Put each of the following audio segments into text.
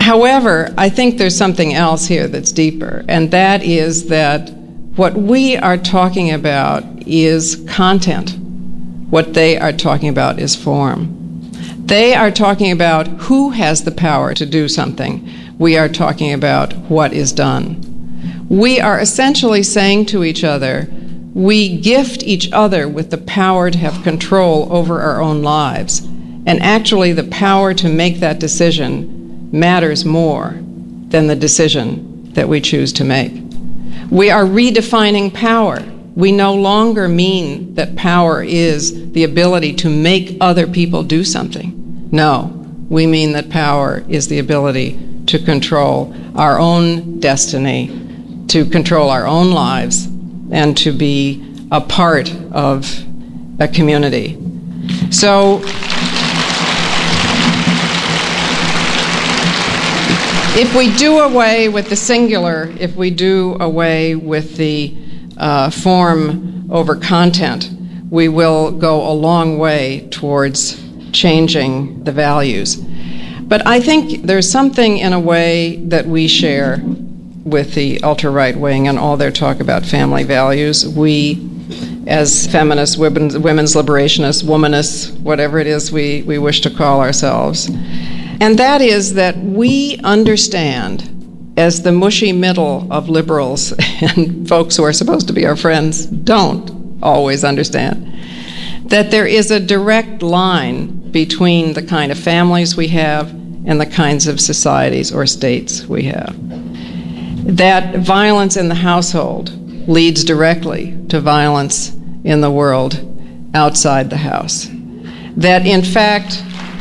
However, I think there's something else here that's deeper, and that is that what we are talking about is content. What they are talking about is form. They are talking about who has the power to do something. We are talking about what is done. We are essentially saying to each other, we gift each other with the power to have control over our own lives. And actually, the power to make that decision matters more than the decision that we choose to make. We are redefining power. We no longer mean that power is the ability to make other people do something. No, we mean that power is the ability to control our own destiny, to control our own lives, and to be a part of a community. So, if we do away with the singular, if we do away with the form over content, we will go a long way towards changing the values. But I think there's something in a way that we share with the ultra-right wing and all their talk about family values. We, as feminists, women's liberationists, womanists, whatever it is we wish to call ourselves, and that is that we understand, as the mushy middle of liberals and folks who are supposed to be our friends don't always understand, that there is a direct line between the kind of families we have and the kinds of societies or states we have. That violence in the household leads directly to violence in the world outside the house. That, in fact,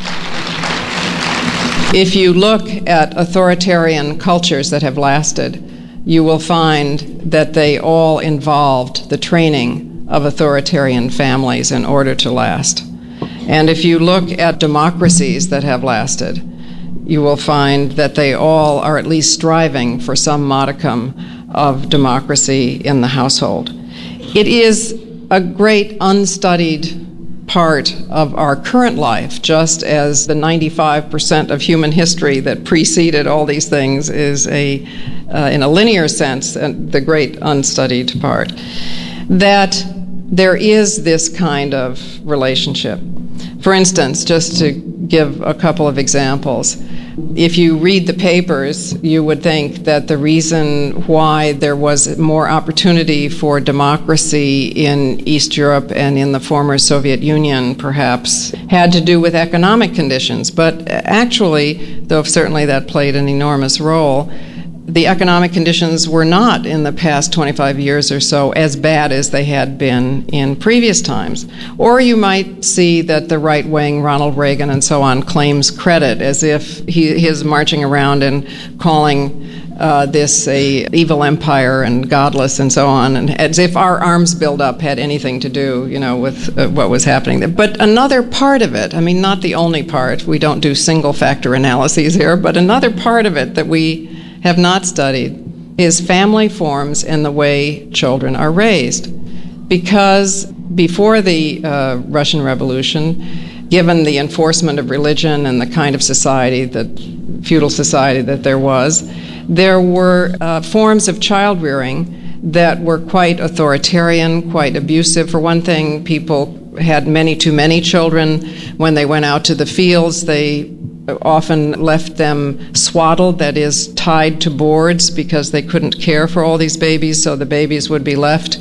if you look at authoritarian cultures that have lasted, you will find that they all involved the training of authoritarian families in order to last. And if you look at democracies that have lasted, you will find that they all are at least striving for some modicum of democracy in the household. It is a great unstudied part of our current life, just as the 95% of human history that preceded all these things is in a linear sense, the great unstudied part, that there is this kind of relationship. For instance, just to give a couple of examples, if you read the papers, you would think that the reason why there was more opportunity for democracy in East Europe and in the former Soviet Union, perhaps, had to do with economic conditions. But actually, though certainly that played an enormous role, the economic conditions were not in the past 25 years or so as bad as they had been in previous times. Or you might see that the right wing, Ronald Reagan and so on, claims credit as if he is marching around and calling this a evil empire and godless and so on, and as if our arms buildup had anything to do, with what was happening there. But another part of it, I mean, not the only part, we don't do single factor analyses here, but another part of it that we have not studied is family forms and the way children are raised. Because before the Russian Revolution, given the enforcement of religion and the kind of society, feudal society that there were forms of child rearing that were quite authoritarian, quite abusive. For one thing, people had too many children. When they went out to the fields, they often left them swaddled, that is, tied to boards, because they couldn't care for all these babies, so the babies would be left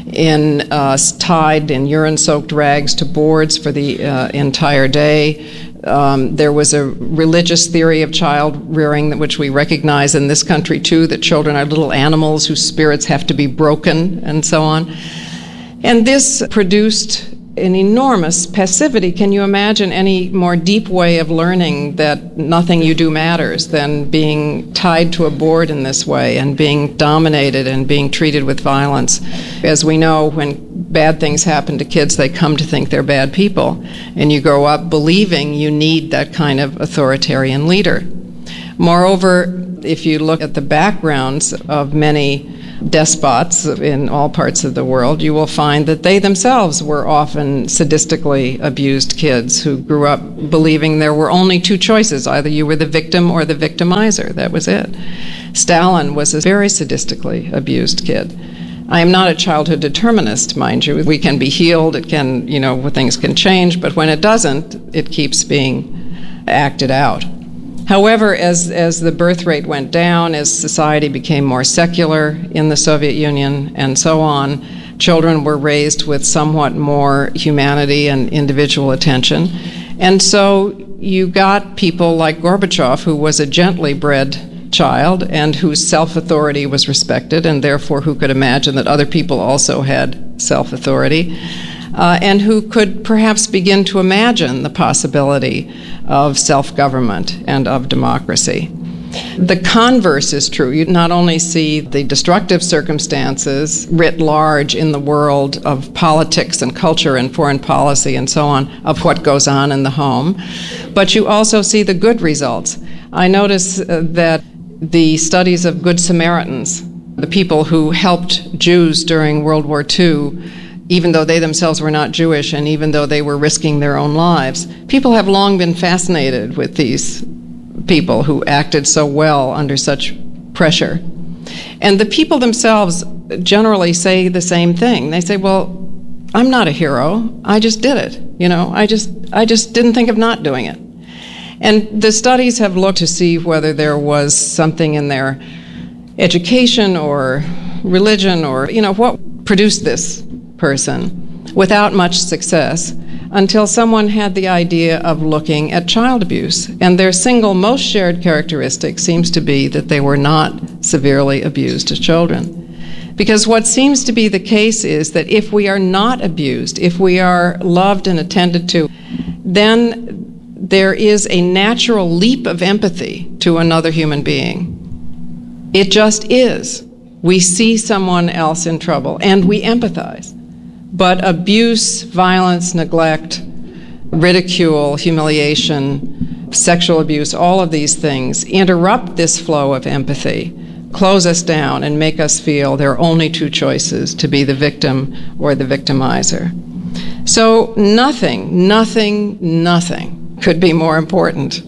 tied in urine-soaked rags to boards for the entire day. There was a religious theory of child rearing, which we recognize in this country too, that children are little animals whose spirits have to be broken, and so on. And this produced an enormous passivity. Can you imagine any more deep way of learning that nothing you do matters than being tied to a board in this way and being dominated and being treated with violence? As we know, when bad things happen to kids, they come to think they're bad people, and you grow up believing you need that kind of authoritarian leader. Moreover, if you look at the backgrounds of many despots in all parts of the world, you will find that they themselves were often sadistically abused kids who grew up believing there were only two choices. Either you were the victim or the victimizer. That was it. Stalin was a very sadistically abused kid. I am not a childhood determinist, mind you. We can be healed, it can, things can change, but when it doesn't, it keeps being acted out. However, as the birth rate went down, as society became more secular in the Soviet Union and so on, children were raised with somewhat more humanity and individual attention. And so you got people like Gorbachev, who was a gently bred child and whose self-authority was respected, and therefore who could imagine that other people also had self-authority, and who could perhaps begin to imagine the possibility of self-government and of democracy. The converse is true. You not only see the destructive circumstances writ large in the world of politics and culture and foreign policy and so on, of what goes on in the home, but you also see the good results. I notice that the studies of Good Samaritans, the people who helped Jews during World War II, even though they themselves were not Jewish and even though they were risking their own lives, people have long been fascinated with these people who acted so well under such pressure. And the people themselves generally say the same thing. They say, well, I'm not a hero. I just did it. I just didn't think of not doing it. And the studies have looked to see whether there was something in their education or religion or, what produced this person without much success until someone had the idea of looking at child abuse. And their single most shared characteristic seems to be that they were not severely abused as children. Because what seems to be the case is that if we are not abused, if we are loved and attended to, then there is a natural leap of empathy to another human being. It just is. We see someone else in trouble and we empathize. But abuse, violence, neglect, ridicule, humiliation, sexual abuse, all of these things interrupt this flow of empathy, close us down, and make us feel there are only two choices, to be the victim or the victimizer. So nothing could be more important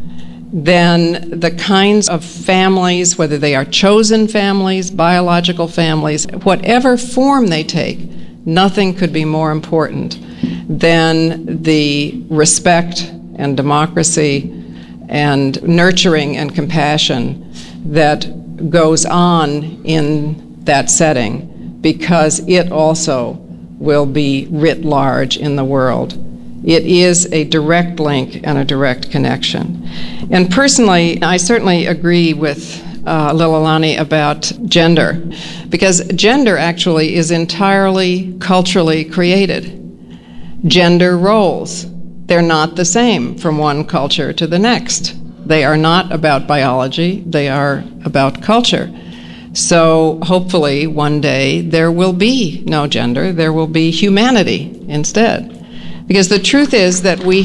than the kinds of families, whether they are chosen families, biological families, whatever form they take, nothing could be more important than the respect and democracy and nurturing and compassion that goes on in that setting, because it also will be writ large in the world. It is a direct link and a direct connection. And personally, I certainly agree with Lililani about gender, because gender actually is entirely culturally created. Gender roles, they're not the same from one culture to the next. They are not about biology, they are about culture. So hopefully one day there will be no gender, there will be humanity instead. Because the truth is that we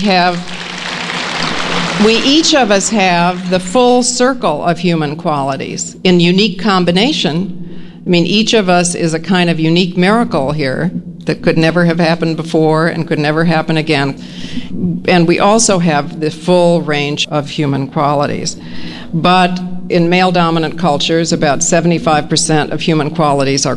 each of us have the full circle of human qualities in unique combination. I mean, each of us is a kind of unique miracle here that could never have happened before and could never happen again. And we also have the full range of human qualities. But in male-dominant cultures, about 75% of human qualities are